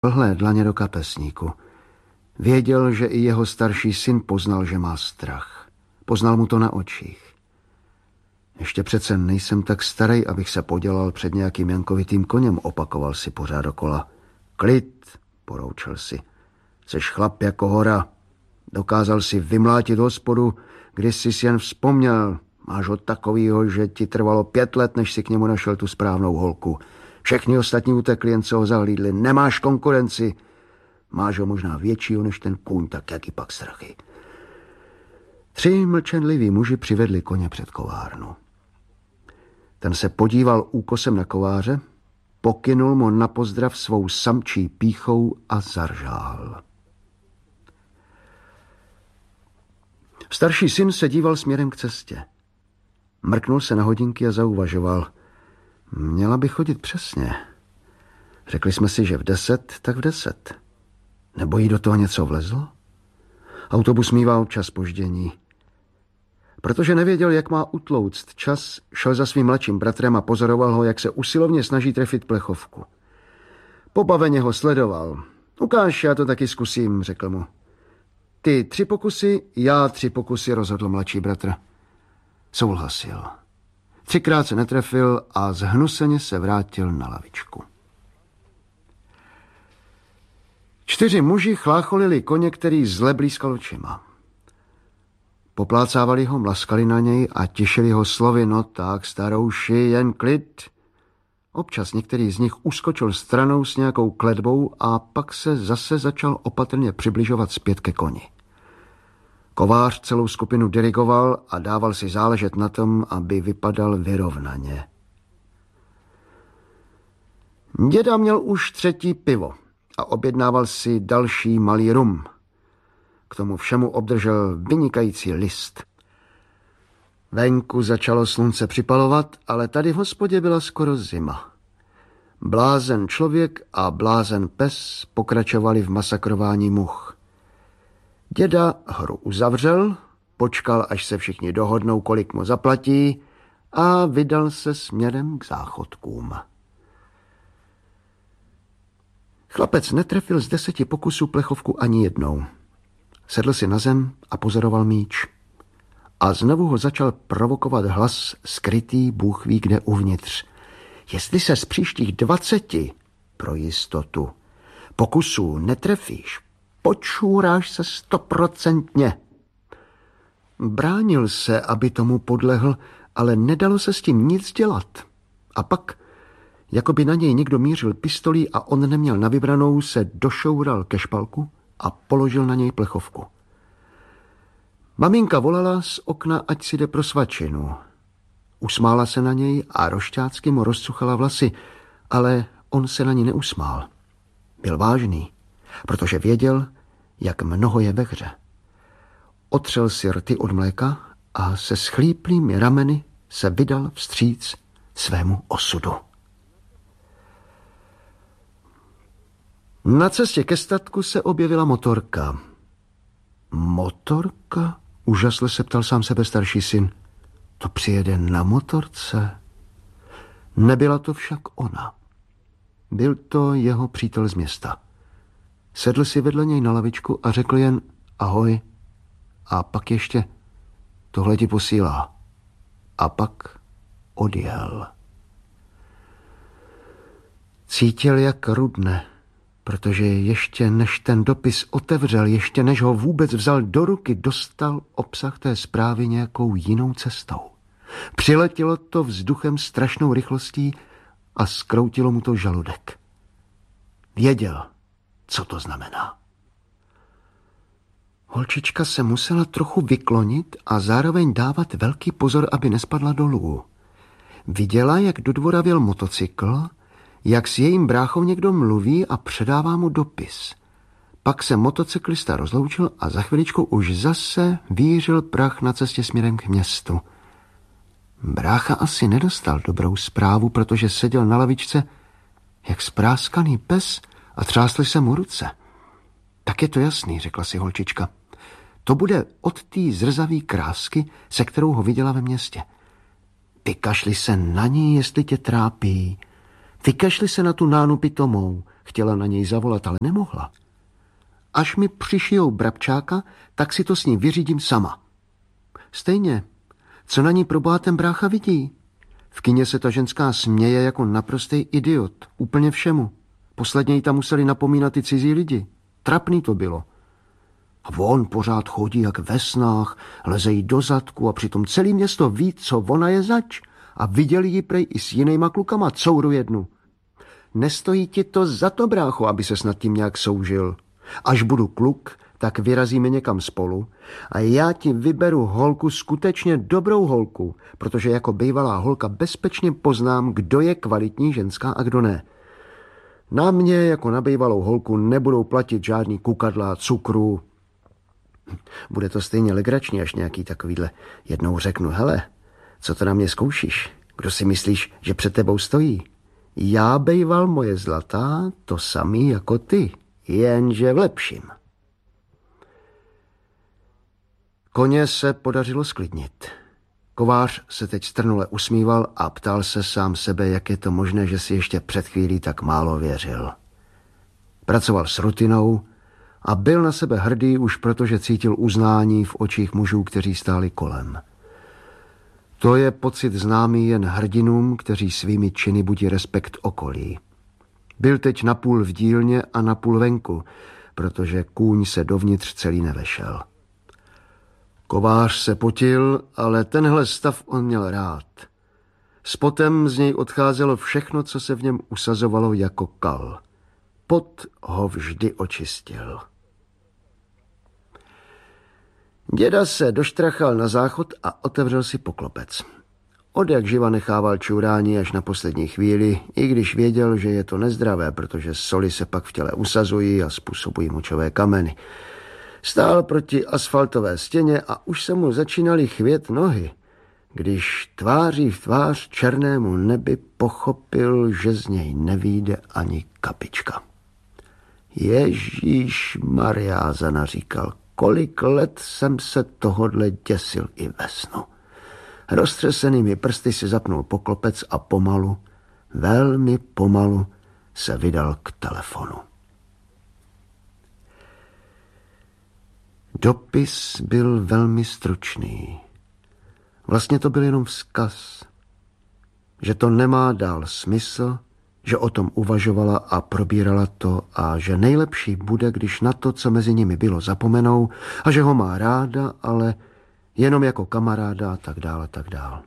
vlhlé dlaně do kapesníku. Věděl, že i jeho starší syn poznal, že má strach. Poznal mu to na očích. Ještě přece nejsem tak starý, abych se podělal před nějakým jankovitým koněm, opakoval si pořád dokola. Klid, poroučel si. Jseš chlap jako hora. Dokázal si vymlátit hospodu, když jsi jen vzpomněl. Máš ho takovýho, že ti trvalo 5 let, než si k němu našel tu správnou holku. Všechny ostatní utekli, jen co ho zahlídli. Nemáš konkurenci. Máš ho možná většího než ten kůň, tak jaký pak strachy. 3 mlčenliví muži přivedli koně před kovárnu. Ten se podíval úkosem na kováře, pokynul mu na pozdrav svou samčí pýchou a zaržál. Starší syn se díval směrem k cestě. Mrknul se na hodinky a zauvažoval. Měla by chodit přesně. Řekli jsme si, že v 10, tak v 10. Nebo jí do toho něco vlezlo? Autobus mívá občas zpoždění. Protože nevěděl, jak má utlouct čas, šel za svým mladším bratrem a pozoroval ho, jak se usilovně snaží trefit plechovku. Pobaveně ho sledoval. Ukáž, já to taky zkusím, řekl mu. Ty 3 pokusy, já 3 pokusy, rozhodl mladší bratr. Souhlasil. 3krát se netrefil a zhnuseně se vrátil na lavičku. 4 muži chlácholili koně, který zle blízkal očima. Poplácávali ho, mlaskali na něj a těšili ho slovy, no tak, starouši, jen klid. Občas některý z nich uskočil stranou s nějakou kletbou a pak se zase začal opatrně přibližovat zpět ke koni. Kovář celou skupinu dirigoval a dával si záležet na tom, aby vypadal vyrovnaně. Děda měl už 3. pivo a objednával si další malý rum. K tomu všemu obdržel vynikající list. Venku začalo slunce připalovat, ale tady v hospodě byla skoro zima. Blázen člověk a blázen pes pokračovali v masakrování much. Děda hru uzavřel, počkal, až se všichni dohodnou, kolik mu zaplatí, a vydal se směrem k záchodkům. Chlapec netrefil z 10 pokusů plechovku ani jednou. Sedl si na zem a pozoroval míč. A znovu ho začal provokovat hlas skrytý Bůh ví kde uvnitř. Jestli se z příštích 20 pro jistotu pokusů netrefíš, počůráš se 100%. Bránil se, aby tomu podlehl, ale nedalo se s tím nic dělat. A pak, jako by na něj někdo mířil pistolí a on neměl na vybranou, se došoural ke špalku a položil na něj plechovku. Maminka volala z okna, ať si jde pro svačinu. Usmála se na něj a rošťácky mu rozcuchala vlasy, ale on se na ní neusmál. Byl vážný, protože věděl, jak mnoho je ve hře. Otřel si rty od mléka a se schlíplými rameny se vydal vstříc svému osudu. Na cestě ke statku se objevila motorka. Motorka? Úžasle se ptal sám sebe starší syn. To přijede na motorce? Nebyla to však ona. Byl to jeho přítel z města. Sedl si vedle něj na lavičku a řekl jen ahoj. A pak ještě tohle ti posílá. A pak odjel. Cítil, jak rudne, protože ještě než ten dopis otevřel, ještě než ho vůbec vzal do ruky, dostal obsah té zprávy nějakou jinou cestou. Přiletělo to vzduchem strašnou rychlostí a zkroutilo mu to žaludek. Věděl, co to znamená. Holčička se musela trochu vyklonit a zároveň dávat velký pozor, aby nespadla dolů. Viděla, jak do dvora vjel motocykl, jak s jejím bráchou někdo mluví a předává mu dopis. Pak se motocyklista rozloučil a za chviličku už zase vířil prach na cestě směrem k městu. Brácha asi nedostal dobrou zprávu, protože seděl na lavičce jak spráskaný pes a třásly se mu ruce. Tak je to jasný, řekla si holčička. To bude od té zrzavý krásky, se kterou ho viděla ve městě. Vykašli se na ní, jestli tě trápí. Vykašli se na tu nánu pitomou. chtěla na něj zavolat, ale nemohla. Až mi přišijou Brabčáka, tak si to s ním vyřídím sama. Stejně, co na ní proboha ten brácha vidí? V kině se ta ženská směje jako naprostý idiot, úplně všemu. Posledně jí tam museli napomínat ty cizí lidi. Trapný to bylo. A on pořád chodí jak ve snách, leze jí do zadku a přitom celý město ví, co ona je zač. A viděli ji prej i s jinýma klukama, couru jednu. Nestojí ti to za to, brácho, aby ses nad tím nějak soužil. Až budu kluk, tak vyrazíme někam spolu a já ti vyberu holku, skutečně dobrou holku, protože jako bývalá holka bezpečně poznám, kdo je kvalitní ženská a kdo ne. Na mě jako na bývalou holku nebudou platit žádný kukadla, cukru. Bude to stejně legrační, až nějaký takovýhle jednou řeknu, hele, co to na mě zkoušíš? Kdo si myslíš, že před tebou stojí? Já bejval moje zlatá, to samý jako ty, jenže v lepším. Koně se podařilo sklidnit. Kovář se teď strnule usmíval a ptal se sám sebe, jak je to možné, že si ještě před chvílí tak málo věřil. Pracoval s rutinou a byl na sebe hrdý už protože cítil uznání v očích mužů, kteří stáli kolem. To je pocit známý jen hrdinům, kteří svými činy budí respekt okolí. Byl teď napůl v dílně a napůl venku, protože kůň se dovnitř celý nevešel. Kovář se potil, ale tenhle stav on měl rád. S potem z něj odcházelo všechno, co se v něm usazovalo jako kal. Pot ho vždy očistil. Děda se doštrachal na záchod a otevřel si poklopec. Odjak živa nechával čurání až na poslední chvíli, i když věděl, že je to nezdravé, protože soli se pak v těle usazují a způsobují močové kameny. Stál proti asfaltové stěně a už se mu začínaly chvět nohy, když tváří v tvář černému nebi pochopil, že z něj nevyjde ani kapička. Ježíš Maria, zanaříkal, kolik let jsem se tohodle děsil i ve snu. Roztřesenými prsty si zapnul poklopec a pomalu, velmi pomalu se vydal k telefonu. Dopis byl velmi stručný. Vlastně to byl jenom vzkaz, že to nemá dál smysl, že o tom uvažovala a probírala to a že nejlepší bude, když na to, co mezi nimi bylo, zapomenou a že ho má ráda, ale jenom jako kamaráda a tak dále, tak dál.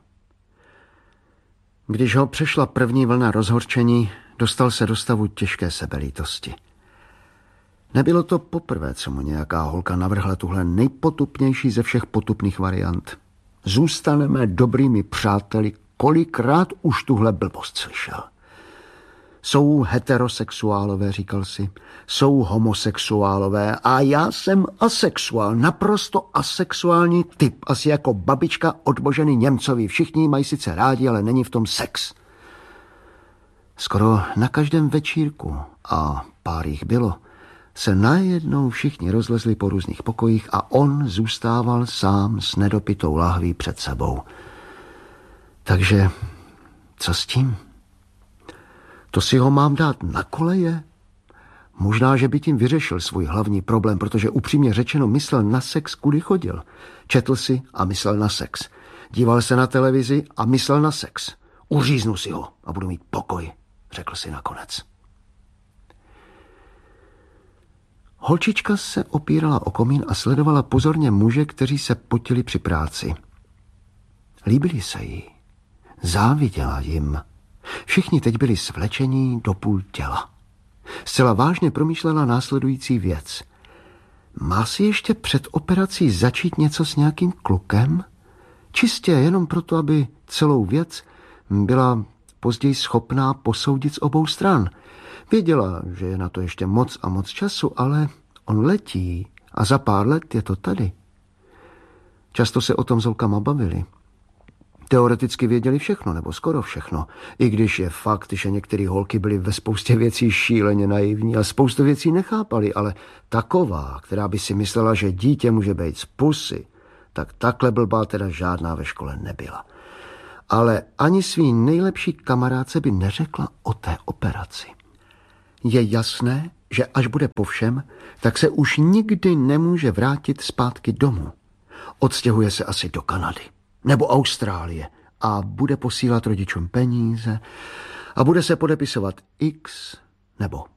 Když ho přešla první vlna rozhorčení, dostal se do stavu těžké sebelítosti. Nebylo to poprvé, co mu nějaká holka navrhla tuhle nejpotupnější ze všech potupných variant. Zůstaneme dobrými přáteli, kolikrát už tuhle blbost slyšel. Jsou heterosexuálové, říkal si, jsou homosexuálové a já jsem asexuál, naprosto asexuální typ, asi jako babička odbožený Němcovi. Všichni mají sice rádi, ale není v tom sex. Skoro na každém večírku, a pár jich bylo, se najednou všichni rozlezli po různých pokojích a on zůstával sám s nedopitou lahví před sebou. Takže co s tím? To si ho mám dát na koleje? Možná, že by tím vyřešil svůj hlavní problém, protože upřímně řečeno myslel na sex, kudy chodil. Četl si a myslel na sex. Díval se na televizi a myslel na sex. Uříznu si ho a budu mít pokoj, řekl si nakonec. Holčička se opírala o komín a sledovala pozorně muže, kteří se potili při práci. Líbili se jí. Záviděla jim. Všichni teď byli svlečení do půl těla. Zcela vážně promýšlela následující věc. Má si ještě před operací začít něco s nějakým klukem? Čistě jenom proto, aby celou věc byla později schopná posoudit z obou stran. Věděla, že je na to ještě moc a moc času, ale on letí a za pár let je to tady. Často se o tom s holkama bavili. Teoreticky věděli všechno, nebo skoro všechno. I když je fakt, že některé holky byly ve spoustě věcí šíleně naivní a spoustu věcí nechápali, ale taková, která by si myslela, že dítě může být z pusy, tak takhle blbá teda žádná ve škole nebyla. Ale ani svý nejlepší kamarádce by neřekla o té operaci. Je jasné, že až bude po všem, tak se už nikdy nemůže vrátit zpátky domů. Odstěhuje se asi do Kanady nebo Austrálie a bude posílat rodičům peníze a bude se podepisovat X nebo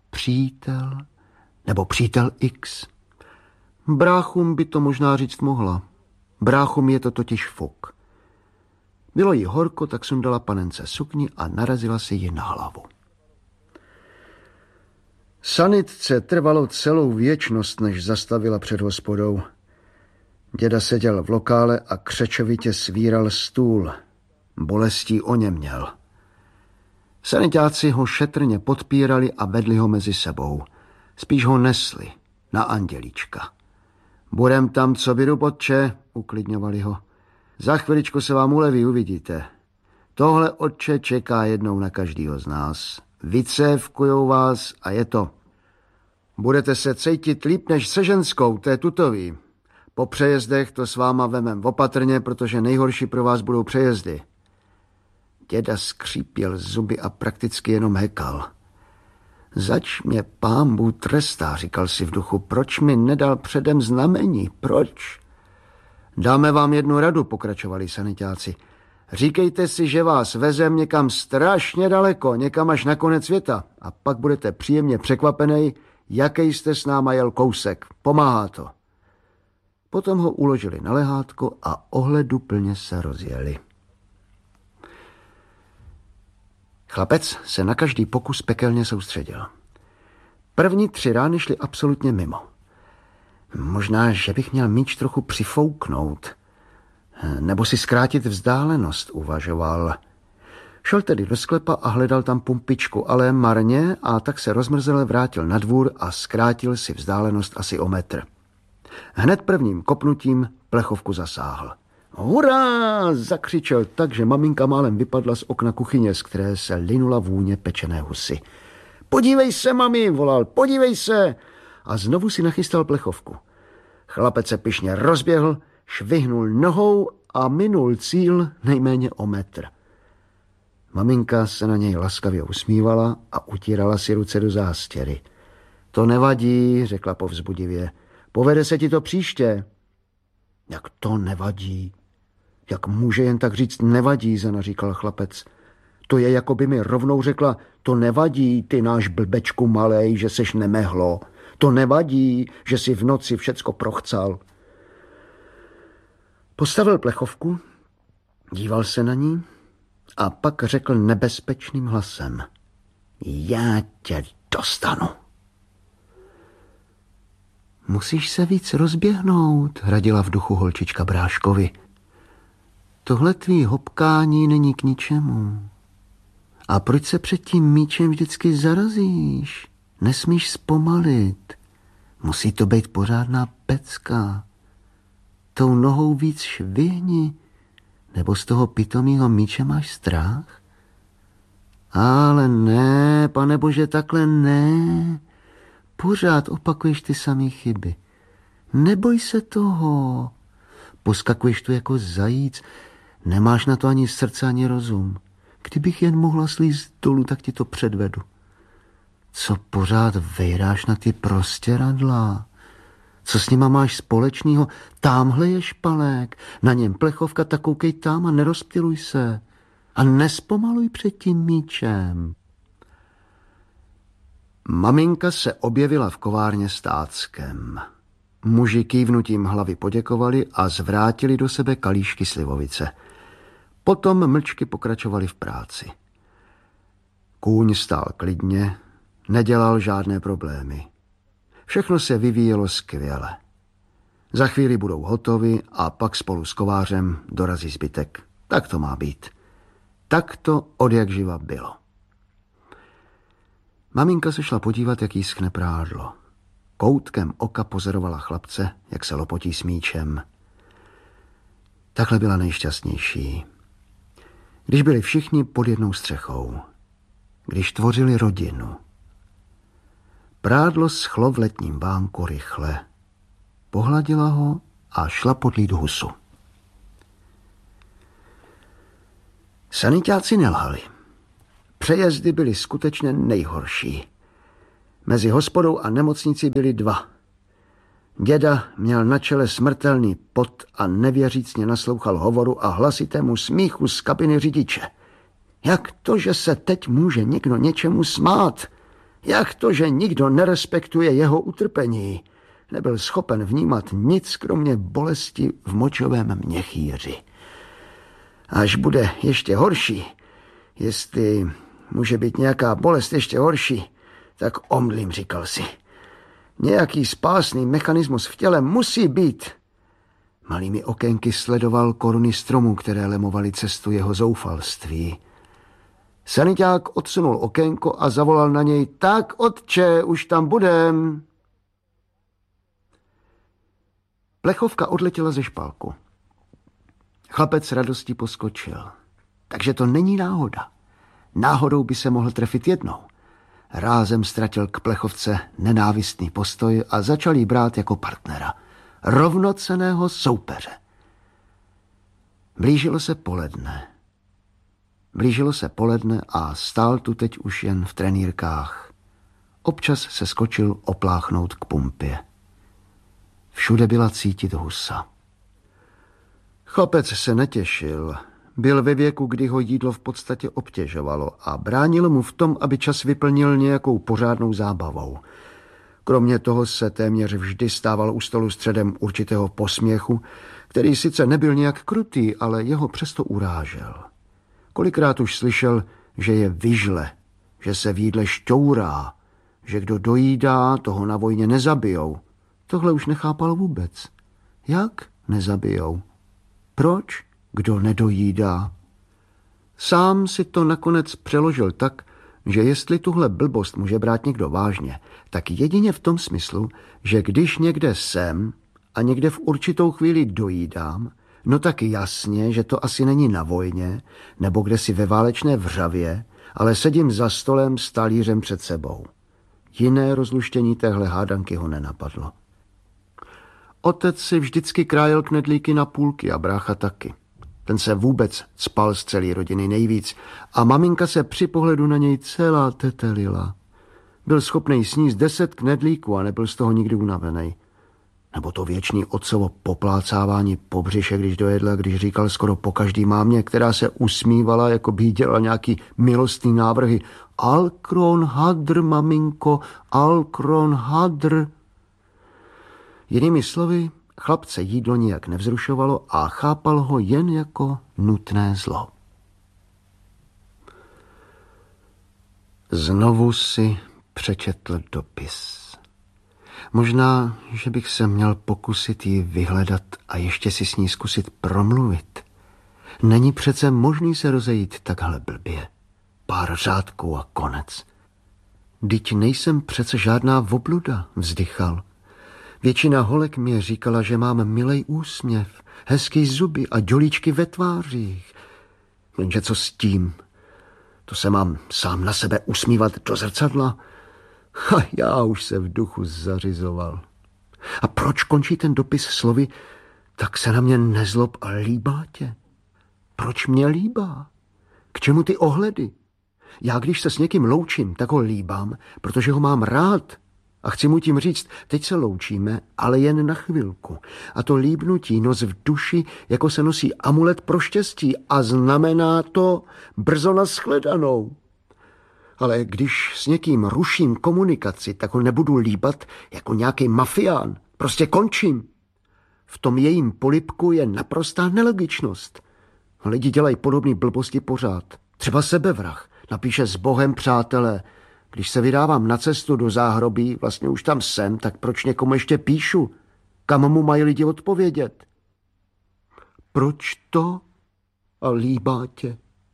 přítel X. Bráchům by to možná říct mohla. Bráchům je to totiž fuk. Bylo jí horko, tak sundala panence sukni a narazila si ji na hlavu. Sanitce trvalo celou věčnost, než zastavila před hospodou. Děda seděl v lokále a křečovitě svíral stůl. Bolestí oněměl. Sanitáci ho šetrně podpírali a vedli ho mezi sebou. Spíš ho nesli na Andělíčka. Budem tam, co vyjdu, otče, uklidňovali ho. Za chviličku se vám uleví, uvidíte. Tohle, otče, čeká jednou na každýho z nás. Vycévkujou vás a je to. Budete se cítit líp než se ženskou, to je tutový. Po přejezdech to s váma vemem opatrně, protože nejhorší pro vás budou přejezdy. Děda skřípěl zuby a prakticky jenom hekal. Zač mě pán Bůh trestá, říkal si v duchu. Proč mi nedal předem znamení? Proč? Dáme vám jednu radu, pokračovali sanitáci. Říkejte si, že vás vezem někam strašně daleko, někam až na konec světa a pak budete příjemně překvapený, jaký jste s náma jel kousek. Pomáhá to. Potom ho uložili na lehátko a ohleduplně se rozjeli. Chlapec se na každý pokus pekelně soustředil. První 3 rány šly absolutně mimo. Možná, že bych měl míč trochu přifouknout, nebo si zkrátit vzdálenost, uvažoval. Šel tedy do sklepa a hledal tam pumpičku, ale marně, a tak se rozmrzele vrátil na dvůr a zkrátil si vzdálenost asi o metr. Hned prvním kopnutím plechovku zasáhl. Hurá! Zakřičel tak, že maminka málem vypadla z okna kuchyně, z které se linula vůně pečené husy. Podívej se, mami, volal, podívej se! A znovu si nachystal plechovku. Chlapec se pyšně rozběhl, švihnul nohou a minul cíl nejméně o metr. Maminka se na něj laskavě usmívala a utírala si ruce do zástěry. To nevadí, řekla povzbudivě. Povede se ti to příště. Jak to nevadí? Jak může jen tak říct nevadí, zanaříkal chlapec. To je, jako by mi rovnou řekla, to nevadí, ty náš blbečku malej, že seš nemehlo. To nevadí, že si v noci všecko prochcal. Postavil plechovku, díval se na ní a pak řekl nebezpečným hlasem. Já tě dostanu. Musíš se víc rozběhnout, radila v duchu holčička Bráškovi. Tohle tvý hopkání není k ničemu. A proč se před tím míčem vždycky zarazíš? Nesmíš zpomalit. Musí to být pořádná pecka. Tou nohou víc švihni, nebo z toho pitomýho míče máš strach? Ale ne, panebože, takhle ne. Pořád opakuješ ty samé chyby. Neboj se toho. Poskakuješ tu jako zajíc. Nemáš na to ani srdce, ani rozum. Kdybych jen mohla slízt dolů, tak ti to předvedu. Co pořád vejráš na ty prostěradla? Co s nima máš společného? Támhle je špalek, na něm plechovka, tak koukej tam a nerozptyluj se. A nespomaluj před tím míčem. Maminka se objevila v kovárně s táckem. Muži kývnutím hlavy poděkovali a zvrátili do sebe kalíšky slivovice. Potom mlčky pokračovali v práci. Kůň stál klidně, nedělal žádné problémy. Všechno se vyvíjelo skvěle. Za chvíli budou hotovi a pak spolu s kovářem dorazí zbytek. Tak to má být. Tak to odjakživa bylo. Maminka se šla podívat, jak jí schne prádlo. Koutkem oka pozorovala chlapce, jak se lopotí s míčem. Takhle byla nejšťastnější. Když byli všichni pod jednou střechou. Když tvořili rodinu. Prádlo schlo v letním vánku rychle. Pohladila ho a šla podlít husu. Sanitáci nelhali. Přejezdy byly skutečně nejhorší. Mezi hospodou a nemocnicí byli dva. Děda měl na čele smrtelný pot a nevěřícně naslouchal hovoru a hlasitému smíchu z kabiny řidiče. Jak to, že se teď může někdo něčemu smát? Jak to, že nikdo nerespektuje jeho utrpení? Nebyl schopen vnímat nic, kromě bolesti v močovém měchýři. Až bude ještě horší, jestli může být nějaká bolest ještě horší, tak omdlím, říkal si. Nějaký spásný mechanismus v těle musí být. Malými okénky sledoval koruny stromů, které lemovaly cestu jeho zoufalství. Saniťák odsunul okénko a zavolal na něj: Tak, otče, už tam budem. Plechovka odletěla ze špalku. Chlapec s radostí poskočil. Takže to není náhoda. Náhodou by se mohl trefit jednou. Rázem ztratil k plechovce nenávistný postoj a začal jí brát jako partnera. Rovnocenného soupeře. Blížilo se poledne a stál tu teď už jen v trenýrkách. Občas se skočil opláchnout k pumpě. Všude byla cítit husa. Chlapec se netěšil. Byl ve věku, kdy ho jídlo v podstatě obtěžovalo a bránilo mu v tom, aby čas vyplnil nějakou pořádnou zábavou. Kromě toho se téměř vždy stával u stolu středem určitého posměchu, který sice nebyl nějak krutý, ale jeho přesto urážel. Kolikrát už slyšel, že je vyžle, že se v jídle šťourá, že kdo dojídá, toho na vojně nezabijou. Tohle už nechápal vůbec. Jak nezabijou? Proč? Kdo nedojídá? Sám si to nakonec přeložil tak, že jestli tuhle blbost může brát někdo vážně, tak jedině v tom smyslu, že když někde jsem a někde v určitou chvíli dojídám, no tak jasně, že to asi není na vojně, nebo kde si ve válečné vřavě, ale sedím za stolem s talířem před sebou. Jiné rozluštění téhle hádanky ho nenapadlo. Otec si vždycky krájel knedlíky na půlky a brácha taky. Ten se vůbec cpal z celé rodiny nejvíc a maminka se při pohledu na něj celá tetelila. Byl schopnej sníst 10 knedlíků a nebyl z toho nikdy unavený. Nebo to věčný otcovo poplácávání po břiše, když dojedl, když říkal skoro po každý mámě, která se usmívala, jako by jí dělala nějaký milostný návrhy. Alkron hadr, maminko, alkron hadr. Jinými slovy, chlapce jídlo nijak nevzrušovalo a chápal ho jen jako nutné zlo. Znovu si přečetl dopis. Možná, že bych se měl pokusit ji vyhledat a ještě si s ní zkusit promluvit. Není přece možný se rozejít takhle blbě. Pár řádků a konec. Vždyť nejsem přece žádná obluda, vzdychal. Většina holek mi říkala, že mám milej úsměv, hezký zuby a dělíčky ve tvářích. Jenže co s tím? To se mám sám na sebe usmívat do zrcadla? A já už se v duchu zařizoval. A proč končí ten dopis slovy: tak se na mě nezlob a líbá tě? Proč mě líbá? K čemu ty ohledy? Já když se s někým loučím, tak ho líbám, protože ho mám rád. A chci mu tím říct, teď se loučíme, ale jen na chvilku. A to líbnutí nos v duši, jako se nosí amulet pro štěstí a znamená to brzo nashledanou. Ale když s někým ruším komunikaci, tak ho nebudu líbat jako nějaký mafián. Prostě končím. V tom jejím polibku je naprostá nelogičnost. Lidi dělají podobné blbosti pořád. Třeba sebevrah. Napíše: s Bohem, přátelé. Když se vydávám na cestu do záhrobí, vlastně už tam jsem, tak proč někomu ještě píšu? Kam mu mají lidi odpovědět? Proč to a líbá tě?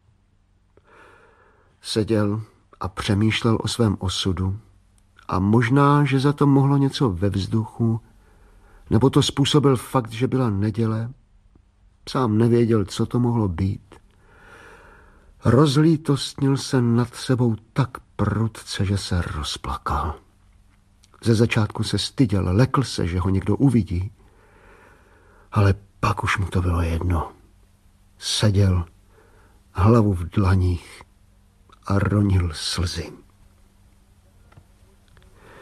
Seděl a přemýšlel o svém osudu a možná, že za to mohlo něco ve vzduchu, nebo to způsobil fakt, že byla neděle. Sám nevěděl, co to mohlo být. Rozlítostnil se nad sebou tak prudce, že se rozplakal. Ze začátku se styděl, lekl se, že ho někdo uvidí, ale pak už mu to bylo jedno. Seděl, hlavu v dlaních a ronil slzy.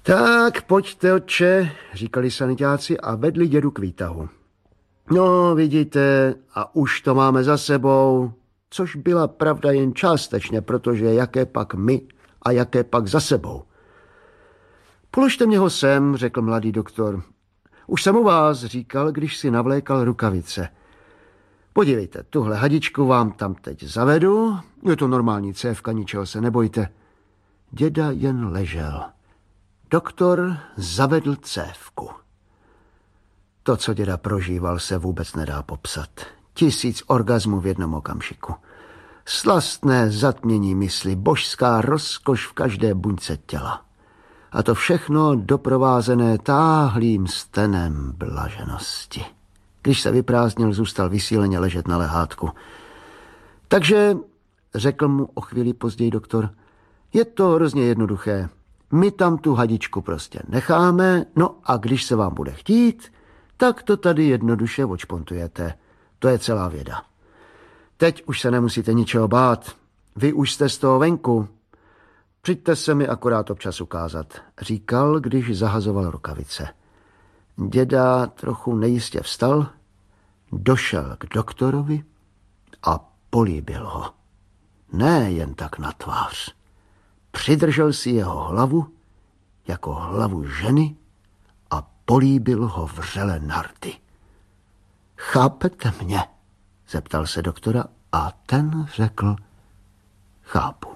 Tak, pojďte, otče, říkali sanitáci a vedli dědu k výtahu. No, vidíte, a už to máme za sebou, což byla pravda jen částečně, protože jaké pak my a jaké pak za sebou. Položte mě ho sem, řekl mladý doktor. Už jsem u vás, říkal, když si navlékal rukavice. Podívejte, tuhle hadičku vám tam teď zavedu. Je to normální cévka, ničeho se nebojte. Děda jen ležel. Doktor zavedl cévku. To, co děda prožíval, se vůbec nedá popsat. 1000 orgasmů v jednom okamžiku. Slastné zatmění mysli, božská rozkoš v každé buňce těla. A to všechno doprovázené táhlým stenem blaženosti. Když se vyprázdnil, zůstal vysíleně ležet na lehátku. Takže, řekl mu o chvíli později doktor, je to hrozně jednoduché. My tam tu hadičku prostě necháme, no a když se vám bude chtít, tak to tady jednoduše odšpontujete. To je celá věda. Teď už se nemusíte ničeho bát. Vy už jste z toho venku. Přijďte se mi akorát občas ukázat, říkal, když zahazoval rukavice. Děda trochu nejistě vstal, došel k doktorovi a políbil ho. Ne jen tak na tvář. Přidržel si jeho hlavu jako hlavu ženy a políbil ho vřele na rty. Chápete mě? Zeptal se doktora a ten řekl, chápu.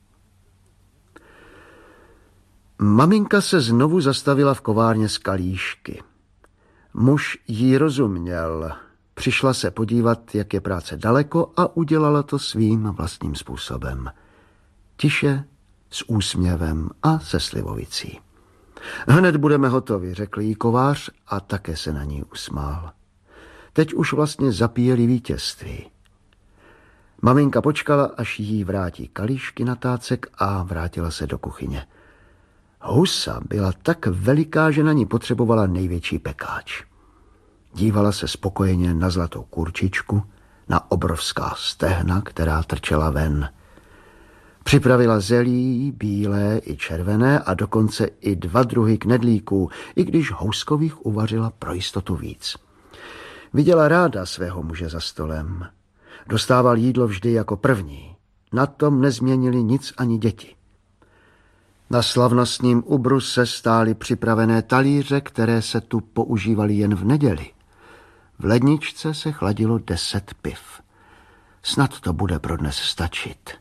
Maminka se znovu zastavila v kovárně z kalíšky. Muž jí rozuměl. Přišla se podívat, jak je práce daleko a udělala to svým vlastním způsobem. Tiše, s úsměvem a se slivovicí. Hned budeme hotovi, řekl jí kovář a také se na ní usmál. Teď už vlastně zapíjeli vítězství. Maminka počkala, až jí vrátí kalíšky na tácek a vrátila se do kuchyně. Husa byla tak veliká, že na ní potřebovala největší pekáč. Dívala se spokojeně na zlatou kurčičku, na obrovská stehna, která trčela ven. Připravila zelí, bílé i červené a dokonce i 2 druhy knedlíků, i když houskových uvařila pro jistotu víc. Viděla ráda svého muže za stolem. Dostával jídlo vždy jako první. Na tom nezměnili nic ani děti. Na slavnostním ubruse stály připravené talíře, které se tu používaly jen v neděli. V ledničce se chladilo 10 piv. Snad to bude pro dnes stačit.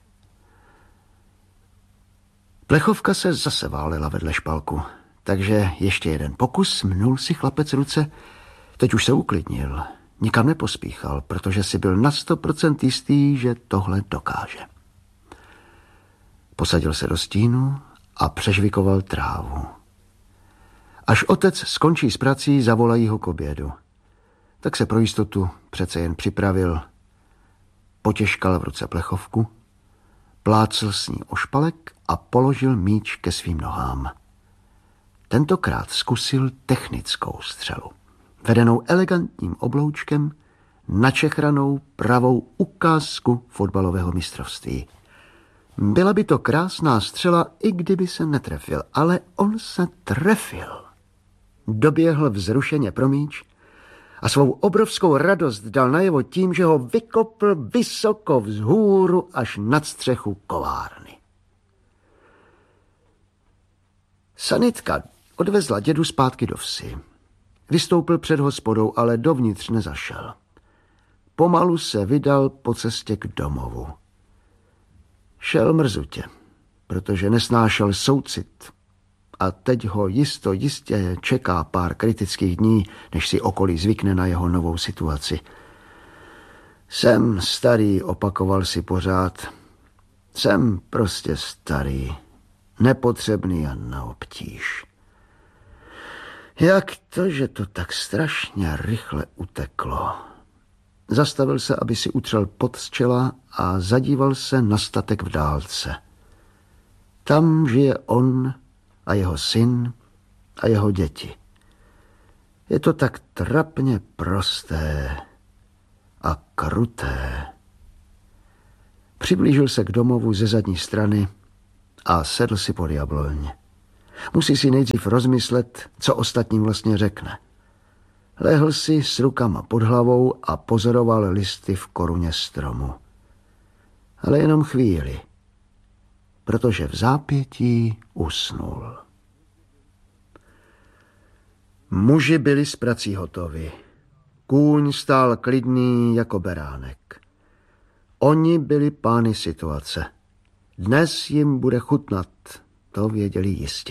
Plechovka se zase válela vedle špalku, takže ještě jeden pokus, mnul si chlapec ruce. Teď už se uklidnil, nikam nepospíchal, protože si byl na 100% jistý, že tohle dokáže. Posadil se do stínu a přežvikoval trávu. Až otec skončí s prací, zavolají ho k obědu. Tak se pro jistotu přece jen připravil. Potěžkal v ruce plechovku, plácl s ní o špalek a položil míč ke svým nohám. Tentokrát zkusil technickou střelu, vedenou elegantním obloučkem, načechranou pravou ukázku fotbalového mistrovství. Byla by to krásná střela, i kdyby se netrefil, ale on se trefil. Doběhl vzrušeně pro míč a svou obrovskou radost dal najevo tím, že ho vykopl vysoko vzhůru až nad střechu kovárny. Sanitka odvezla dědu zpátky do vsi. Vystoupil před hospodou, ale dovnitř nezašel. Pomalu se vydal po cestě k domovu. Šel mrzutě, protože nesnášel soucit a teď ho jistě čeká pár kritických dní, než si okolí zvykne na jeho novou situaci. Jsem starý, opakoval si pořád. Jsem prostě starý, nepotřebný a na obtíž. Jak to, že to tak strašně rychle uteklo? Zastavil se, aby si utřel pot z čela a zadíval se na statek v dálce. Tam žije on a jeho syn a jeho děti. Je to tak trapně prosté a kruté. Přiblížil se k domovu ze zadní strany a sedl si pod jabloň. Musí si nejdřív rozmyslet, co ostatním vlastně řekne. Lehl si s rukama pod hlavou a pozoroval listy v koruně stromu. Ale jenom chvíli, protože v zápětí usnul. Muži byli s prací hotovi. Kůň stál klidný jako beránek. Oni byli pány situace. Dnes jim bude chutnat, to věděli jistě.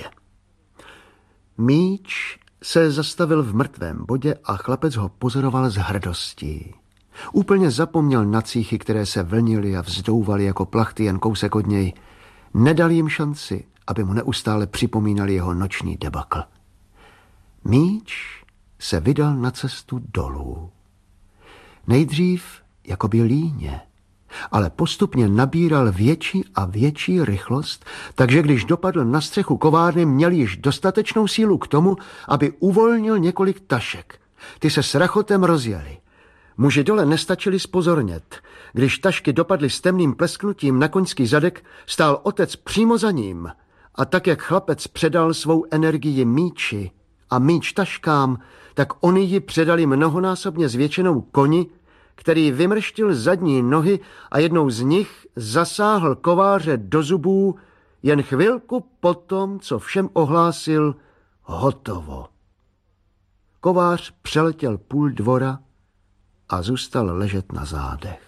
Míč se zastavil v mrtvém bodě a chlapec ho pozoroval s hrdostí. Úplně zapomněl na cíchy, které se vlnily a vzdouvaly jako plachty jen kousek od něj. Nedal jim šanci, aby mu neustále připomínali jeho noční debakl. Míč se vydal na cestu dolů. Nejdřív jakoby líně, ale postupně nabíral větší a větší rychlost, takže když dopadl na střechu kovárny, měl již dostatečnou sílu k tomu, aby uvolnil několik tašek. Ty se s rachotem rozjeli. Muži dole nestačili zpozornět. Když tašky dopadly s temným plesknutím na koňský zadek, stál otec přímo za ním. A tak, jak chlapec předal svou energii míči a míč taškám, tak oni ji předali mnohonásobně zvětšenou koni, který vymrštil zadní nohy a jednou z nich zasáhl kováře do zubů jen chvilku potom, co všem ohlásil hotovo. Kovář přeletěl půl dvora a zůstal ležet na zádech.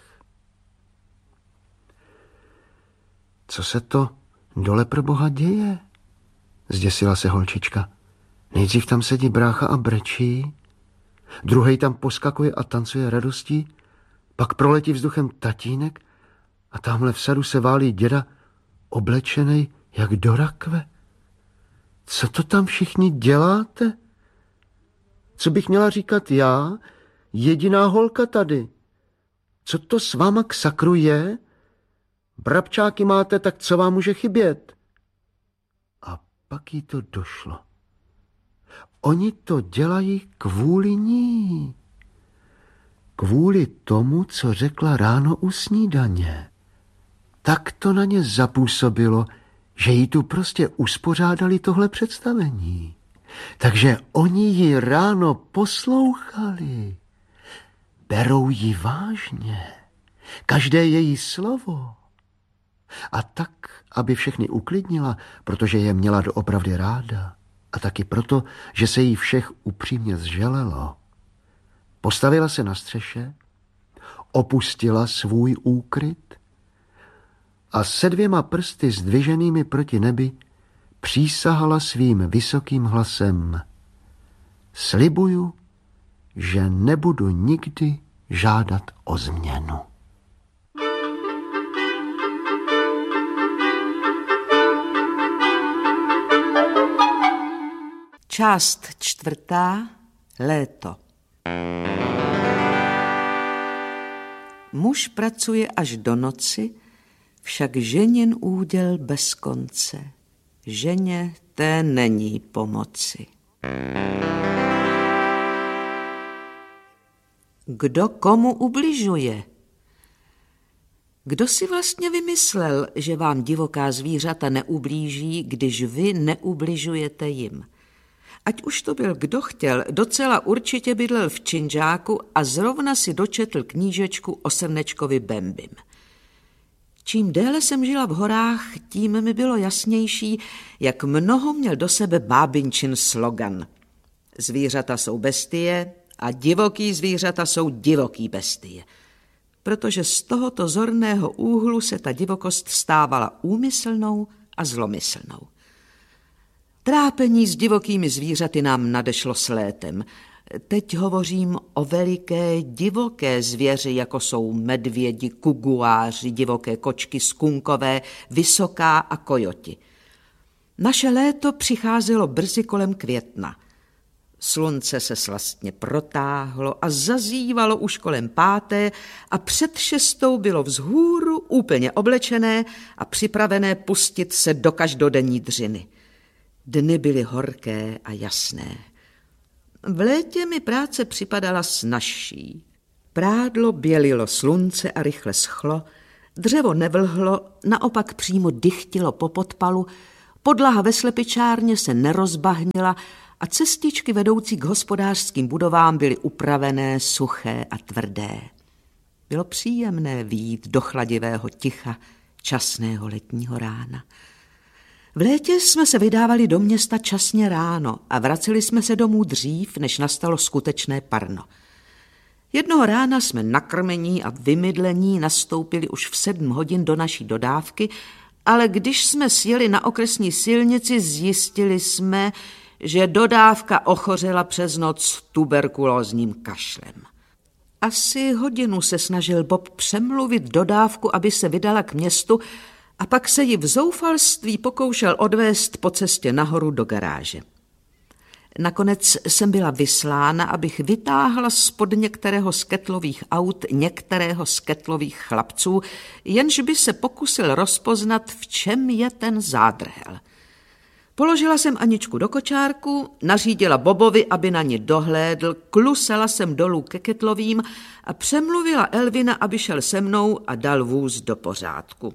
Co se to dole pro boha děje? Zděsila se holčička. Nejdřív tam sedí brácha a brečí, druhej tam poskakuje a tancuje radostí, pak proletí vzduchem tatínek a tamhle v sadu se válí děda, oblečenej jak do rakve. Co to tam všichni děláte? Co bych měla říkat já, jediná holka tady? Co to s váma k sakru je? Brabčáky máte, tak co vám může chybět? A pak jí to došlo. Oni to dělají kvůli ní. Kvůli tomu, co řekla ráno u snídaně. Tak to na ně zapůsobilo, že jí tu prostě uspořádali tohle představení. Takže oni ji ráno poslouchali. Berou ji vážně. Každé její slovo. A tak, aby všechny uklidnila, protože je měla doopravdy ráda. A taky proto, že se jí všech upřímně zželelo. Postavila se na střeše, opustila svůj úkryt a se 2 prsty zdviženými proti nebi přísahala svým vysokým hlasem: Slibuju, že nebudu nikdy žádat o změnu. Část 4. Léto. Muž pracuje až do noci, však ženin úděl bez konce. Ženě té není pomoci. Kdo komu ubližuje? Kdo si vlastně vymyslel, že vám divoká zvířata neublíží, když vy neubližujete jim? Ať už to byl kdo chtěl, docela určitě bydlel v činžáku a zrovna si dočetl knížečku o Srnečkovi Bembim. Čím déle jsem žila v horách, tím mi bylo jasnější, jak mnoho měl do sebe bábinčin slogan. Zvířata jsou bestie a divoký zvířata jsou divoký bestie. Protože z tohoto zorného úhlu se ta divokost stávala úmyslnou a zlomyslnou. Trápení s divokými zvířaty nám nadešlo s létem. Teď hovořím o veliké divoké zvěři, jako jsou medvědi, kuguáři, divoké kočky, skunkové, vysoká a kojoti. Naše léto přicházelo brzy kolem května. Slunce se slastně protáhlo a zazívalo už kolem 5. a před 6 bylo vzhůru úplně oblečené a připravené pustit se do každodenní dřiny. Dny byly horké a jasné. V létě mi práce připadala snazší. Prádlo bělilo slunce a rychle schlo, dřevo nevlhlo, naopak přímo dychtilo po podpalu, Podlaha ve slepičárně se nerozbahnila a cestičky vedoucí k hospodářským budovám byly upravené, suché a tvrdé. Bylo příjemné vyjít do chladivého ticha časného letního rána. V létě jsme se vydávali do města časně ráno a vraceli jsme se domů dřív, než nastalo skutečné parno. Jednoho rána jsme nakrmení a vymydlení nastoupili už v 7 hodin do naší dodávky, ale když jsme sjeli na okresní silnici, zjistili jsme, že dodávka ochořela přes noc tuberkulózním kašlem. Asi hodinu se snažil Bob přemluvit dodávku, aby se vydala k městu, a pak se ji v zoufalství pokoušel odvést po cestě nahoru do garáže. Nakonec jsem byla vyslána, abych vytáhla spod některého z ketlových aut některého z ketlových chlapců, jenž by se pokusil rozpoznat, v čem je ten zádrhel. Položila jsem Aničku do kočárku, nařídila Bobovi, aby na ně dohlédl, klusala jsem dolů ke ketlovým a přemluvila Elvina, aby šel se mnou a dal vůz do pořádku.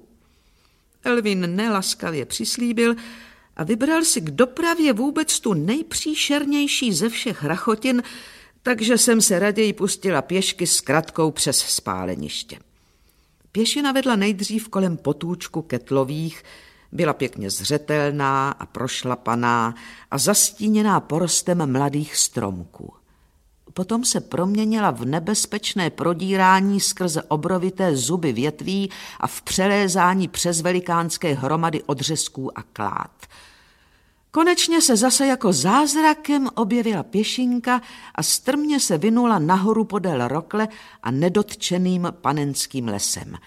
Elvin nelaskavě přislíbil a vybral si k dopravě vůbec tu nejpříšernější ze všech rachotin, takže jsem se raději pustila pěšky s kratkou přes spáleniště. Pěšina vedla nejdřív kolem potůčku ketlových, byla pěkně zřetelná a prošlapaná a zastíněná porostem mladých stromků. Potom se proměnila v nebezpečné prodírání skrze obrovité zuby větví a v přelézání přes velikánské hromady odřezků a klád. Konečně se zase jako zázrakem objevila pěšinka a strmě se vinula nahoru podél rokle a nedotčeným panenským lesem.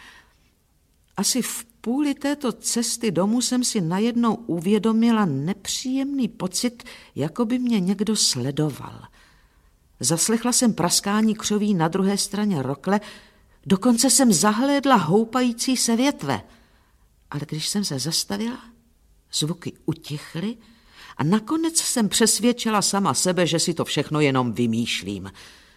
Asi v půli této cesty domů jsem si najednou uvědomila nepříjemný pocit, jako by mě někdo sledoval. Zaslechla jsem praskání křoví na druhé straně rokle, dokonce jsem zahlédla houpající se větve. Ale když jsem se zastavila, zvuky utichly a nakonec jsem přesvědčila sama sebe, že si to všechno jenom vymýšlím.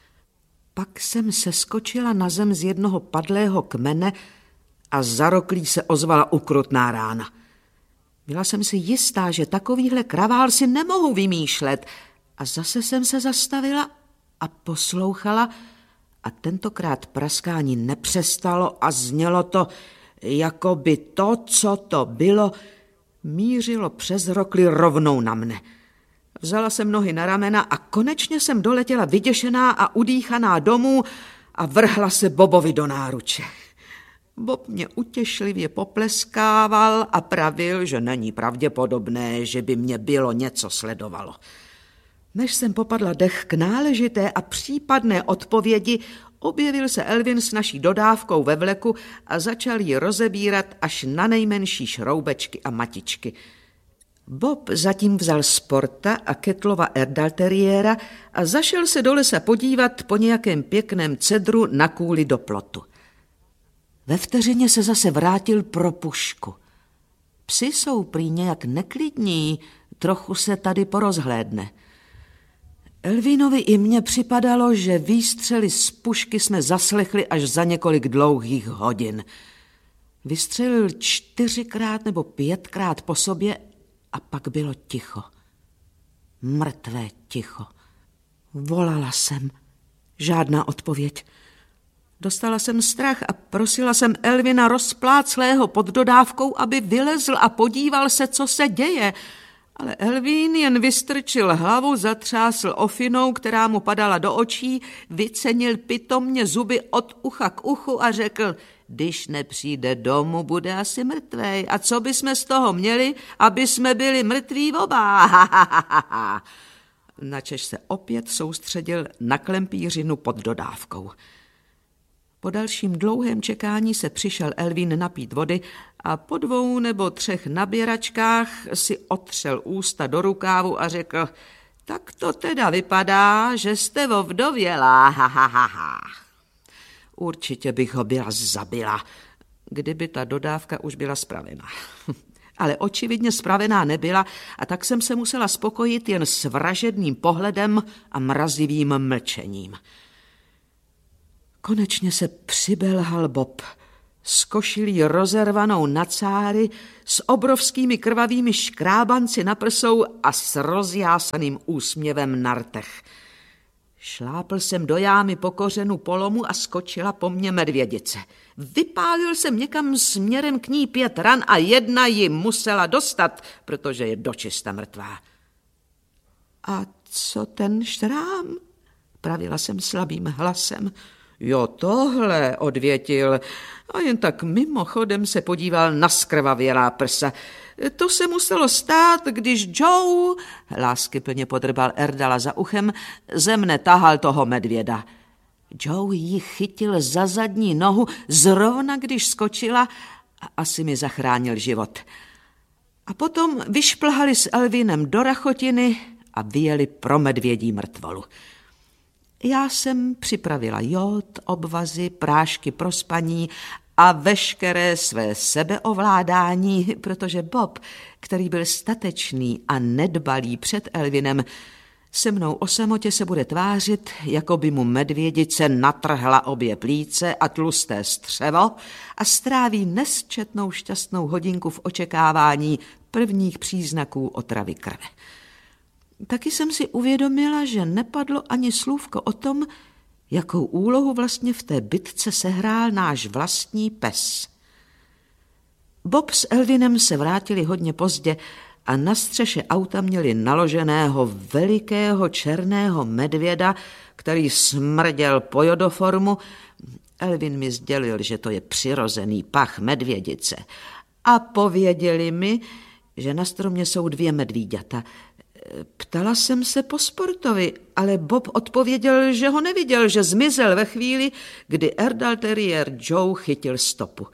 Pak jsem seskočila na zem z jednoho padlého kmene a za roklí se ozvala ukrutná rána. Byla jsem si jistá, že takovýhle kravál si nemohu vymýšlet, a zase jsem se zastavila a poslouchala a tentokrát praskání nepřestalo a znělo to, jako by to, co to bylo, mířilo přes rokli rovnou na mne. Vzala jsem nohy na ramena a konečně jsem doletěla vyděšená a udýchaná domů a vrhla se Bobovi do náruče. Bob mě utěšlivě popleskával a pravil, že není pravděpodobné, že by mě bylo něco sledovalo. Než jsem popadla dech k náležité a případné odpovědi, objevil se Elvin s naší dodávkou ve vleku a začal ji rozebírat až na nejmenší šroubečky a matičky. Bob zatím vzal Sporta a Ketlova Erdalteriéra a zašel se do lesa podívat po nějakém pěkném cedru na kůli do plotu. Ve vteřině se zase vrátil pro pušku. Psi jsou prý nějak neklidní, trochu se tady porozhlédne. Elvinovi i mně připadalo, že výstřely z pušky jsme zaslechli až za několik dlouhých hodin. Vystřelil 4krát nebo 5krát po sobě a pak bylo ticho. Mrtvé ticho. Volala jsem. Žádná odpověď. Dostala jsem strach a prosila jsem Elvina rozpláclého pod dodávkou, aby vylezl a podíval se, co se děje. Ale Elvín jen vystrčil hlavu, zatřásl ofinou, která mu padala do očí, vycenil pitomně zuby od ucha k uchu a řekl, když nepřijde domů, bude asi mrtvej. A co bychom z toho měli, aby jsme byli mrtví oba? Načež se opět soustředil na klempířinu pod dodávkou. Po dalším dlouhém čekání se přišel Elvín napít vody a po 2 nebo 3 naběračkách si otřel ústa do rukávu a řekl, tak to teda vypadá, že jste ovdovělá, Určitě bych ho byla zabila, kdyby ta dodávka už byla spravená. Ale očividně spravená nebyla a tak jsem se musela spokojit jen s vražedným pohledem a mrazivým mlčením. Konečně se přibelhal Bob. s košilí rozervanou na cáry, s obrovskými krvavými škrábanci na prsou a s rozjásaným úsměvem na rtech. Šlápl jsem do jámy po kořenu polomu a skočila po mně medvědice. Vypálil jsem někam směrem k ní 5 ran a jedna ji musela dostat, protože je dočista mrtvá. A co ten šrám? Pravila jsem slabým hlasem. Jo, tohle, odvětil a jen tak mimochodem se podíval na skrvavělá prsa. To se muselo stát, když Joe, láskyplně podrbal Erdala za uchem, ze mne tahal toho medvěda. Joe ji chytil za zadní nohu, zrovna když skočila a asi mi zachránil život. A potom vyšplhali s Elvinem do rachotiny a vyjeli pro medvědí mrtvolu. Já jsem připravila jód, obvazy, prášky pro spaní a veškeré své sebeovládání, protože Bob, který byl statečný a nedbalý před Elvinem, se mnou o samotě se bude tvářit, jako by mu medvědice natrhla obě plíce a tlusté střevo a stráví nesčetnou šťastnou hodinku v očekávání prvních příznaků otravy krve. Taky jsem si uvědomila, že nepadlo ani slůvko o tom, jakou úlohu vlastně v té bitce sehrál náš vlastní pes. Bob s Elvinem se vrátili hodně pozdě a na střeše auta měli naloženého velikého černého medvěda, který smrděl po jodoformu. Elvin mi sdělil, že to je přirozený pach medvědice. A pověděli mi, že na stromě jsou 2 medvíďata. Ptala jsem se po sportovi, ale Bob odpověděl, že ho neviděl, že zmizel ve chvíli, kdy Erdal Terrier Joe chytil stopu.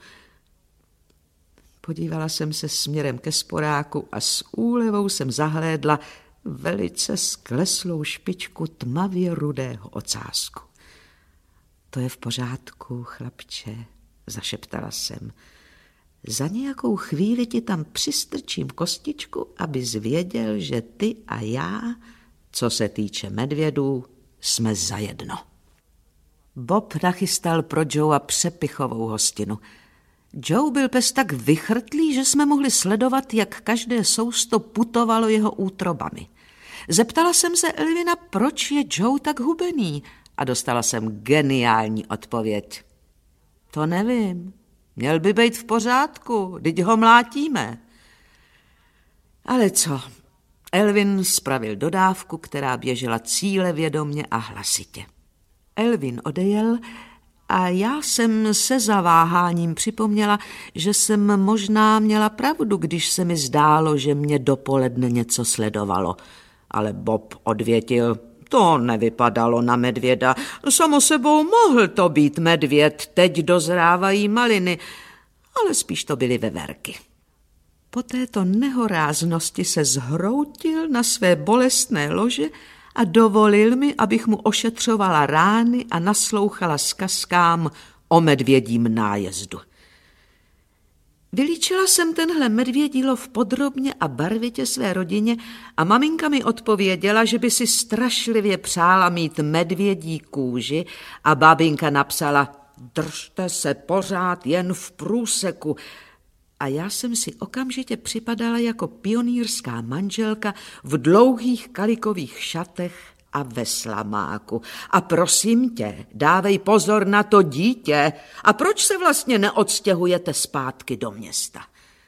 Podívala jsem se směrem ke sporáku a s úlevou jsem zahlédla velice skleslou špičku tmavě rudého ocásku. To je v pořádku, chlapče, zašeptala jsem. Za nějakou chvíli ti tam přistrčím kostičku, abys věděl, že ty a já, co se týče medvědů, jsme zajedno. Bob nachystal pro Joea přepichovou hostinu. Joe byl pes tak vychrtlý, že jsme mohli sledovat, jak každé sousto putovalo jeho útrobami. Zeptala jsem se Elvina, proč je Joe tak hubený, a dostala jsem geniální odpověď. To nevím. Měl by být v pořádku, vždyť ho mlátíme. Ale co? Elvin spravil dodávku, která běžela cílevědomě a hlasitě. Elvin odejel a já jsem se zaváháním připomněla, že jsem možná měla pravdu, když se mi zdálo, že mě dopoledne něco sledovalo. Ale Bob odvětil, to nevypadalo na medvěda. Samo sebou mohl to být medvěd, teď dozrávají maliny, ale spíš to byly veverky. Po této nehoráznosti se zhroutil na své bolestné lože a dovolil mi, abych mu ošetřovala rány a naslouchala zkazkám o medvědím nájezdu. Vylíčila jsem tenhle medvědí lov podrobně a barvitě své rodině a maminka mi odpověděla, že by si strašlivě přála mít medvědí kůži a babinka napsala, držte se pořád jen v průseku. A já jsem si okamžitě připadala jako pionýrská manželka v dlouhých kalikových šatech a ve slamáku. A prosím tě, dávej pozor na to dítě. A proč se vlastně neodstěhujete zpátky do města?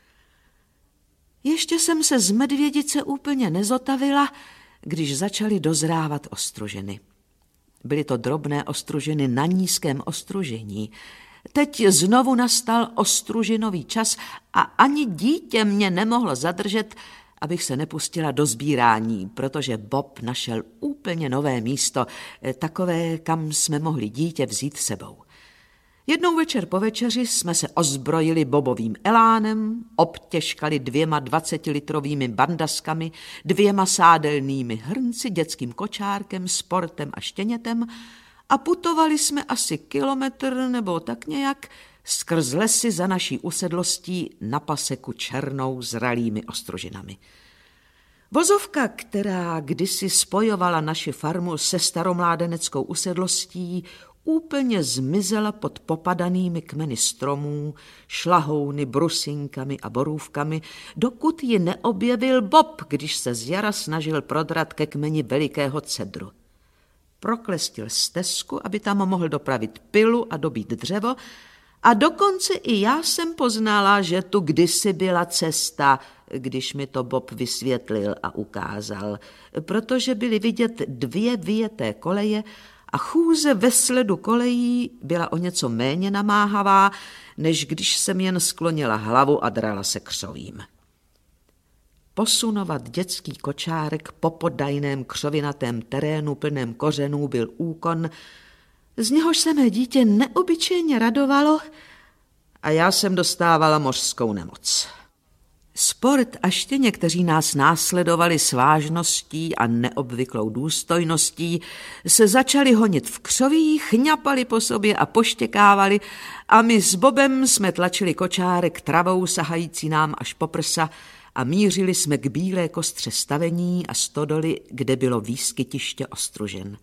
Ještě jsem se z medvědice úplně nezotavila, když začaly dozrávat ostružiny. Byly to drobné ostružiny na nízkém ostružení. Teď znovu nastal ostružinový čas a ani dítě mě nemohlo zadržet, abych se nepustila do sbírání, protože Bob našel úplně nové místo, takové, kam jsme mohli dítě vzít sebou. Jednou večer po večeři jsme se ozbrojili Bobovým elánem, obtěžkali 2 20litrovými bandaskami, 2 sádelnými hrnci, dětským kočárkem, sportem a štěnětem a putovali jsme asi kilometr nebo tak nějak skrz lesy za naší usedlostí na paseku černou zralými ostružinami. Vozovka, která kdysi spojovala naši farmu se staromládeneckou usedlostí, úplně zmizela pod popadanými kmeny stromů, šlahouny, brusinkami a borůvkami, dokud ji neobjevil Bob, když se z jara snažil prodrat ke kmeni velikého cedru. Proklestil stezku, aby tam mohl dopravit pilu a dobít dřevo, a dokonce i já jsem poznala, že tu kdysi byla cesta, když mi to Bob vysvětlil a ukázal, protože byly vidět 2 vyjeté koleje a chůze ve sledu kolejí byla o něco méně namáhavá, než když jsem jen sklonila hlavu a drala se křovím. Posunovat dětský kočárek po podajném křovinatém terénu plném kořenů byl úkon, z něhož se mé dítě neobyčejně radovalo a já jsem dostávala mořskou nemoc. Sport a štěně, kteří nás následovali s vážností a neobvyklou důstojností, se začali honit v křovích, chňapali po sobě a poštěkávali a my s Bobem jsme tlačili kočárek travou sahající nám až po prsa a mířili jsme k bílé kostře stavení a stodoly, kde bylo výskytiště ostružin.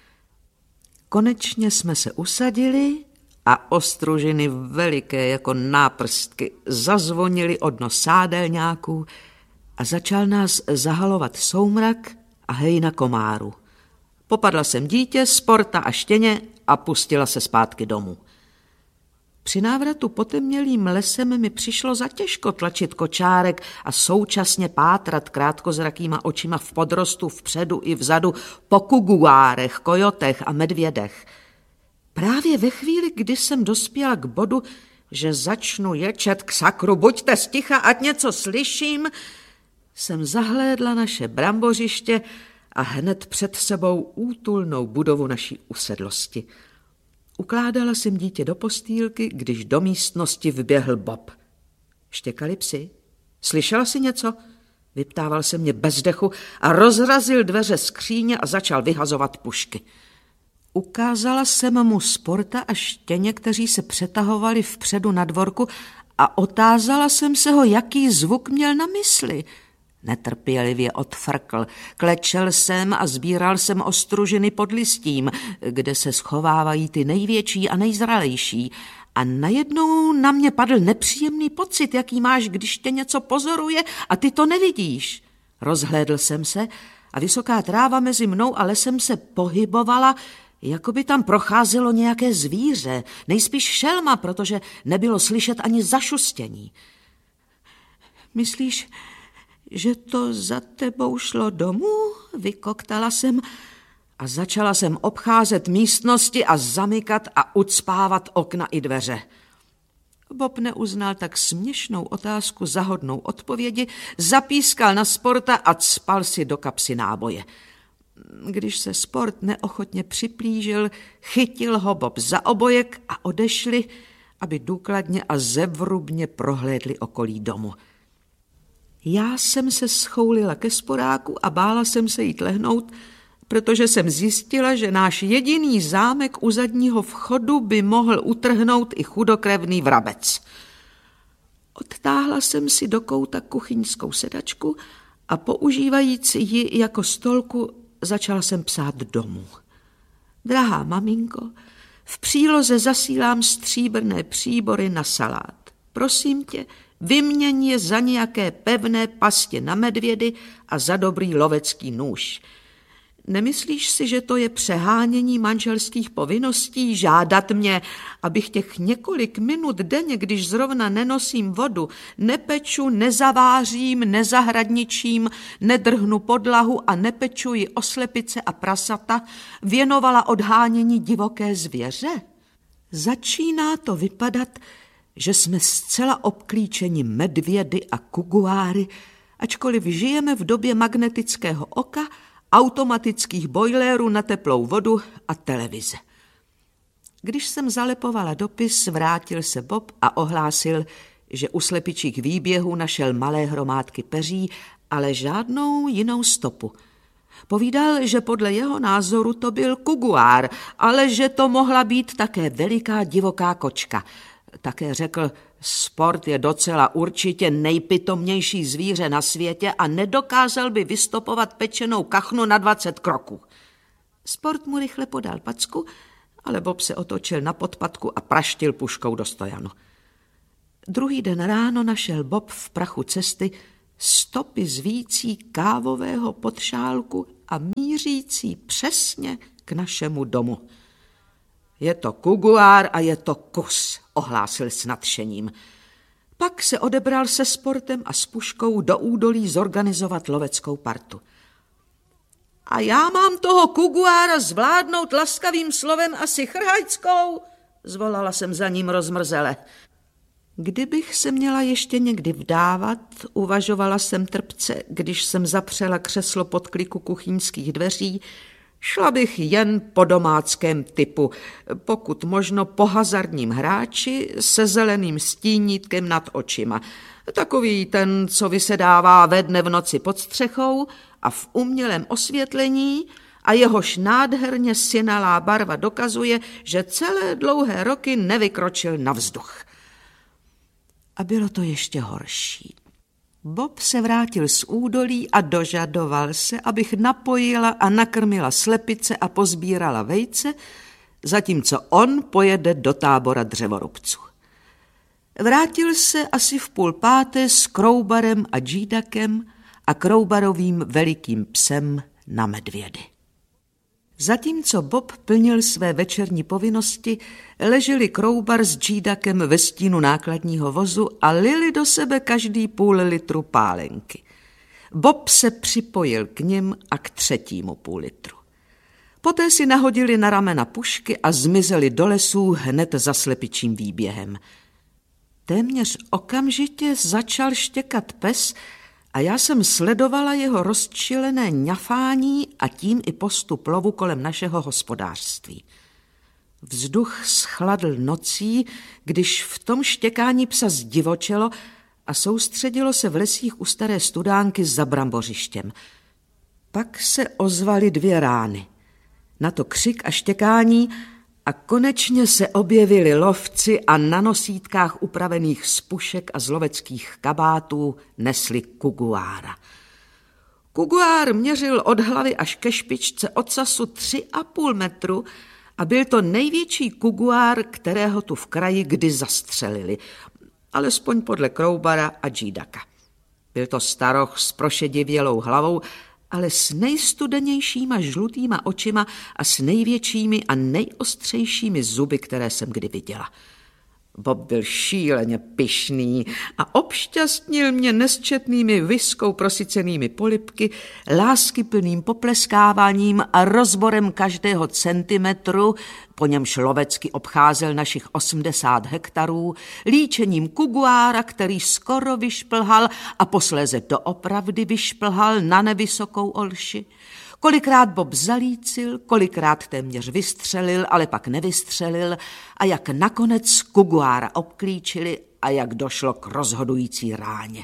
Konečně jsme se usadili a ostružiny veliké jako náprstky zazvonily o dno sádelňáků a začal nás zahalovat soumrak a hejna komáru. Popadla jsem dítě, Sporta a štěně a pustila se zpátky domů. Při návratu potemnělým lesem mi přišlo zatěžko tlačit kočárek a současně pátrat krátkozrakýma očima v podrostu vpředu i vzadu po kuguárech, kojotech a medvědech. Právě ve chvíli, kdy jsem dospěla k bodu, že začnu ječet k sakru, buďte sticha, ať něco slyším, jsem zahlédla naše brambořiště a hned před sebou útulnou budovu naší usedlosti. Ukládala jsem dítě do postýlky, když do místnosti vběhl Bob. Štěkali psi? Slyšela jsi něco? Vyptával se mě bez dechu a rozrazil dveře skříně a začal vyhazovat pušky. Ukázala jsem mu Sporta a štěně, kteří se přetahovali vpředu na dvorku a otázala jsem se ho, jaký zvuk měl na mysli. Netrpělivě odfrkl. Klečel jsem a sbíral jsem ostružiny pod listím, kde se schovávají ty největší a nejzralejší. A najednou na mě padl nepříjemný pocit, jaký máš, když tě něco pozoruje a ty to nevidíš. Rozhlédl jsem se a vysoká tráva mezi mnou a lesem se pohybovala, jako by tam procházelo nějaké zvíře, nejspíš šelma, protože nebylo slyšet ani zašustění. Myslíš, že to za tebou šlo domů? Vykoktala jsem a začala jsem obcházet místnosti a zamykat a ucpávat okna i dveře. Bob neuznal tak směšnou otázku za hodnou odpovědi, zapískal na Sporta a cpal si do kapsy náboje. Když se Sport neochotně připlížil, chytil ho Bob za obojek a odešli, aby důkladně a zevrubně prohlédli okolí domu. Já jsem se schoulila ke sporáku a bála jsem se jít lehnout, protože jsem zjistila, že náš jediný zámek u zadního vchodu by mohl utrhnout i chudokrevný vrabec. Odtáhla jsem si do kouta kuchyňskou sedačku a používajíc ji jako stolku začala jsem psát domů. Drahá maminko, v příloze zasílám stříbrné příbory na salát. Prosím tě, vyměň je za nějaké pevné pastě na medvědy a za dobrý lovecký nůž. Nemyslíš si, že to je přehánění manželských povinností žádat mě, abych těch několik minut denně, když zrovna nenosím vodu, nepeču, nezavářím, nezahradničím, nedrhnu podlahu a nepečuji oslepice a prasata, věnovala odhánění divoké zvěře? Začíná to vypadat, že jsme zcela obklíčeni medvědy a kuguáry, ačkoliv žijeme v době magnetického oka, automatických bojlérů na teplou vodu a televize. Když jsem zalepovala dopis, vrátil se Bob a ohlásil, že u slepičích výběhů našel malé hromádky peří, ale žádnou jinou stopu. Povídal, že podle jeho názoru to byl kuguár, ale že to mohla být také veliká divoká kočka. Také řekl, Sport je docela určitě nejpitomnější zvíře na světě a nedokázal by vystopovat pečenou kachnu na 20 kroků. Sport mu rychle podal packu ale Bob se otočil na podpatku a praštil puškou do stojanu. Druhý den ráno našel Bob v prachu cesty stopy z vící kávového podšálku a mířící přesně k našemu domu. Je to kuguár a je to kus, ohlásil s nadšením. Pak se odebral se sportem a s puškou do údolí zorganizovat loveckou partu. A já mám toho kuguára zvládnout laskavým slovem asi chrhajskou, zvolala jsem za ním rozmrzele. Kdybych se měla ještě někdy vdávat, uvažovala jsem trpce, když jsem zapřela křeslo pod kliku kuchyňských dveří, šla bych jen po domáckém typu, pokud možno po hazardním hráči se zeleným stínítkem nad očima. Takový ten, co vysedává ve dne v noci pod střechou a v umělém osvětlení a jehož nádherně synalá barva dokazuje, že celé dlouhé roky nevykročil na vzduch. A bylo to ještě horší. Bob se vrátil z údolí a dožadoval se, abych napojila a nakrmila slepice a pozbírala vejce, zatímco on pojede do tábora dřevorubců. Vrátil se asi v 4:30 s Kroubarem a Džídakem a Kroubarovým velikým psem na medvědy. Zatímco Bob plnil své večerní povinnosti, leželi Kroubar s Džídakem ve stínu nákladního vozu a lili do sebe každý 0,5 litru pálenky. Bob se připojil k nim a k 3. půl litru. Poté si nahodili na ramena pušky a zmizeli do lesů hned za slepičím výběhem. Téměř okamžitě začal štěkat pes a já jsem sledovala jeho rozčilené ňafání a tím i postup lovu kolem našeho hospodářství. Vzduch schladl nocí, když v tom štěkání psa zdivočelo a soustředilo se v lesích u staré studánky za brambořištěm. Pak se ozvaly 2 rány. Na to křik a štěkání a konečně se objevili lovci a na nosítkách upravených z pušek a z loveckých kabátů nesli kuguára. Kuguár měřil od hlavy až ke špičce ocasu 3,5 metru a byl to největší kuguár, kterého tu v kraji kdy zastřelili, alespoň podle Kroubara a Džídaka. Byl to staroch s prošedivělou hlavou, ale s nejstudenějšíma žlutýma očima a s největšími a nejostřejšími zuby, které jsem kdy viděla. Bob byl šíleně pyšný a obšťastnil mě nesčetnými viskou prosycenými polibky, láskyplným popleskáváním a rozborem každého centimetru, po němž lovecky obcházel našich 80 hektarů, líčením kuguára, který skoro vyšplhal a posléze doopravdy vyšplhal na nevysokou olši. Kolikrát Bob zalícil, kolikrát téměř vystřelil, ale pak nevystřelil a jak nakonec kuguára obklíčili a jak došlo k rozhodující ráně.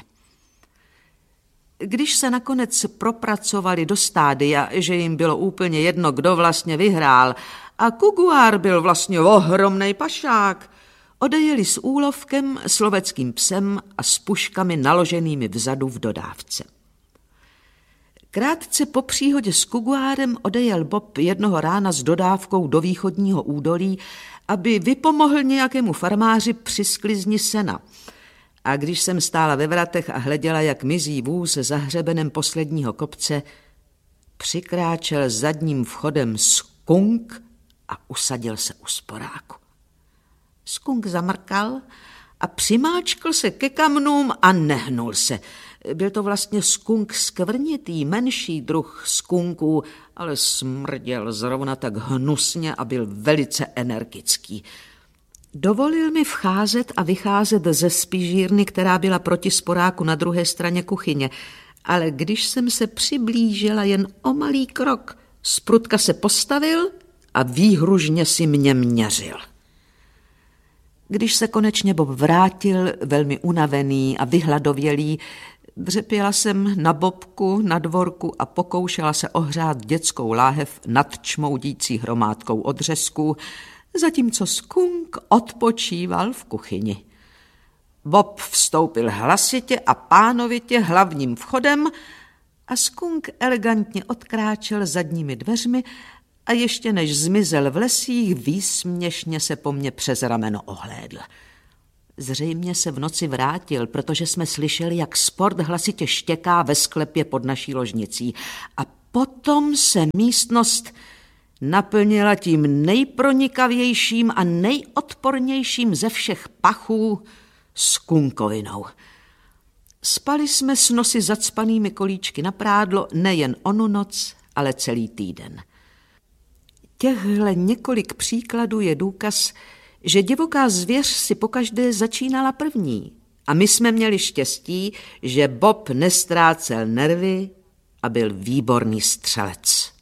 Když se nakonec propracovali do stádia, že jim bylo úplně jedno, kdo vlastně vyhrál, a kuguár byl vlastně ohromnej pašák, odejeli s úlovkem, s loveckým psem a s puškami naloženými vzadu v dodávce. Krátce po příhodě s kuguárem odejel Bob jednoho rána s dodávkou do východního údolí, aby vypomohl nějakému farmáři při sklizni sena. A když jsem stála ve vratech a hleděla, jak mizí vůz za hřebenem posledního kopce, přikráčel zadním vchodem skunk a usadil se u sporáku. Skunk zamrkal a přimáčkl se ke kamnům a nehnul se. Byl to vlastně skunk skvrnitý, menší druh skunků, ale smrděl zrovna tak hnusně a byl velice energický. Dovolil mi vcházet a vycházet ze spižírny, která byla proti sporáku na druhé straně kuchyně, ale když jsem se přiblížila jen o malý krok, zprutka se postavil a výhružně si mě měřil. Když se konečně Bob vrátil, velmi unavený a vyhladovělý, dřepěla jsem na bobku, na dvorku a pokoušela se ohřát dětskou láhev nad čmoudící hromádkou odřezků, zatímco skunk odpočíval v kuchyni. Bob vstoupil hlasitě a pánovitě hlavním vchodem a skunk elegantně odkráčel zadními dveřmi a ještě než zmizel v lesích, výsměšně se po mně přes rameno ohlédl. Zřejmě se v noci vrátil, protože jsme slyšeli, jak Sport hlasitě štěká ve sklepě pod naší ložnicí. A potom se místnost naplnila tím nejpronikavějším a nejodpornějším ze všech pachů skunkovinou. Spali jsme s nosy zacpanými kolíčky na prádlo nejen onu noc, ale celý týden. Těchhle několik příkladů je důkaz, že divoká zvěř si pokaždé začínala první. A my jsme měli štěstí, že Bob nestrácel nervy a byl výborný střelec.